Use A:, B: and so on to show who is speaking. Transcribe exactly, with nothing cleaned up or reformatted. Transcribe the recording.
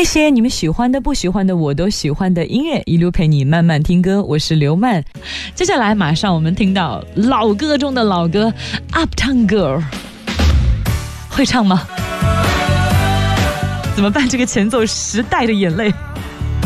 A: 那些你们喜欢的不喜欢的我都喜欢的音乐，一路陪你慢慢听歌，我是刘曼。接下来马上我们听到老歌中的老歌 Uptown Girl， 会唱吗？怎么办？这个前奏时代的眼泪。